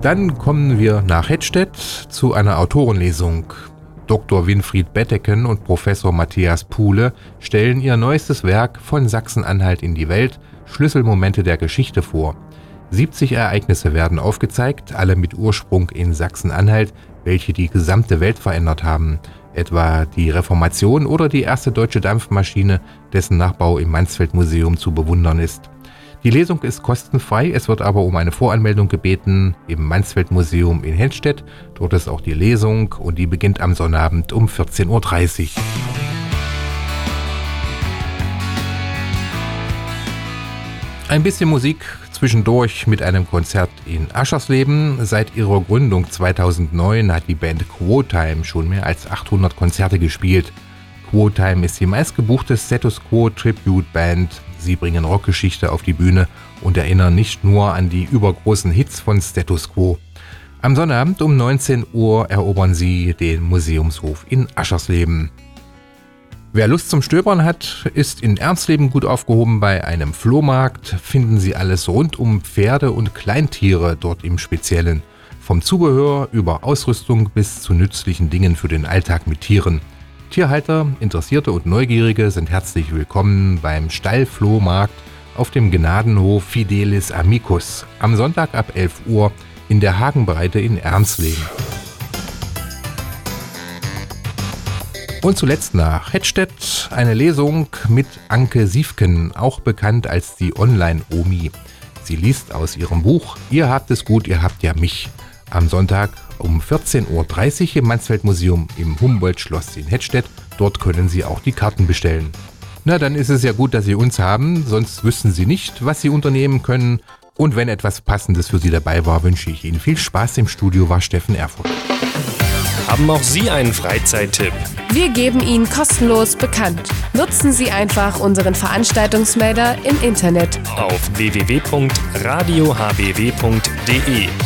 Dann kommen wir nach Hettstedt zu einer Autorenlesung. Dr. Winfried Betteken und Professor Matthias Puhle stellen ihr neuestes Werk Von Sachsen-Anhalt in die Welt, Schlüsselmomente der Geschichte vor. 70 Ereignisse werden aufgezeigt, alle mit Ursprung in Sachsen-Anhalt, welche die gesamte Welt verändert haben. Etwa die Reformation oder die erste deutsche Dampfmaschine, dessen Nachbau im Mansfeld-Museum zu bewundern ist. Die Lesung ist kostenfrei, es wird aber um eine Voranmeldung gebeten im Mansfeld-Museum in Hettstedt. Dort ist auch die Lesung und die beginnt am Sonnabend um 14.30 Uhr. Ein bisschen Musik zwischendurch mit einem Konzert in Aschersleben. Seit ihrer Gründung 2009 hat die Band Quotime schon mehr als 800 Konzerte gespielt. Quotime ist die meistgebuchte Status Quo Tribute Band. Sie bringen Rockgeschichte auf die Bühne und erinnern nicht nur an die übergroßen Hits von Status Quo. Am Sonnabend um 19 Uhr erobern sie den Museumshof in Aschersleben. Wer Lust zum Stöbern hat, ist in Ernstleben gut aufgehoben. Bei einem Flohmarkt finden Sie alles rund um Pferde und Kleintiere dort im Speziellen. Vom Zubehör über Ausrüstung bis zu nützlichen Dingen für den Alltag mit Tieren. Tierhalter, Interessierte und Neugierige sind herzlich willkommen beim Stallflohmarkt auf dem Gnadenhof Fidelis Amicus am Sonntag ab 11 Uhr in der Hagenbreite in Ernstleben. Und zuletzt nach Hettstedt eine Lesung mit Anke Siefken, auch bekannt als die Online-Omi. Sie liest aus ihrem Buch Ihr habt es gut, ihr habt ja mich. Am Sonntag um 14.30 Uhr im Mansfeld-Museum im Humboldt-Schloss in Hettstedt. Dort können Sie auch die Karten bestellen. Na, dann ist es ja gut, dass Sie uns haben, sonst wüssten Sie nicht, was Sie unternehmen können. Und wenn etwas Passendes für Sie dabei war, wünsche ich Ihnen viel Spaß. Im Studio war Steffen Erfurt. Haben auch Sie einen Freizeittipp? Wir geben ihn kostenlos bekannt. Nutzen Sie einfach unseren Veranstaltungsmelder im Internet auf www.radiohbw.de.